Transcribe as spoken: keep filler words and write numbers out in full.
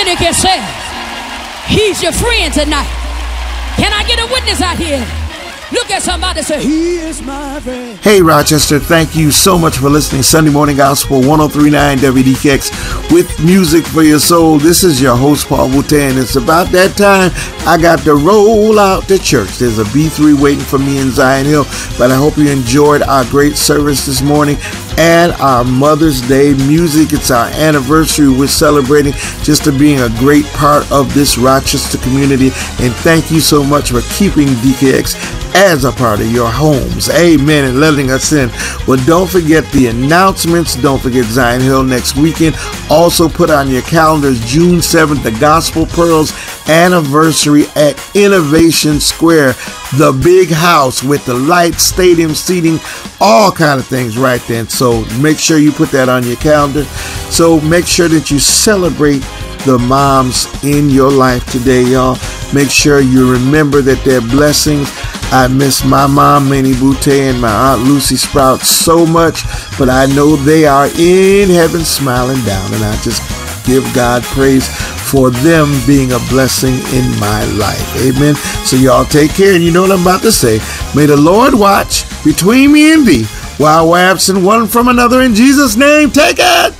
many can say he's your friend tonight? Can I get a witness out here? Look at somebody and say, he is my friend. Hey, Rochester, thank you so much for listening. Sunday Morning Gospel, one oh three point nine W D K X with music for your soul. This is your host, Paul Boutin. It's about that time I got to roll out to church. There's a B three waiting for me in Zion Hill, but I hope you enjoyed our great service this morning and our Mother's Day music. It's our anniversary. We're celebrating just to being a great part of this Rochester community, and thank you so much for keeping D K X as a part of your homes. Amen. And letting us in. Well, don't forget the announcements. Don't forget Zion Hill next weekend. Also put on your calendars June seventh, the Gospel Pearls anniversary at Innovation Square, the big house with the lights, stadium seating, all kind of things right then. So make sure you put that on your calendar. So make sure that you celebrate the moms in your life today, y'all. Make sure you remember that they're blessings. I miss my mom, Minnie Boutte, and my Aunt Lucy Sprout so much, but I know they are in heaven smiling down, and I just give God praise for them being a blessing in my life. Amen. So y'all take care, and you know what I'm about to say. May the Lord watch between me and thee while we're absent one from another. In Jesus' name, take it.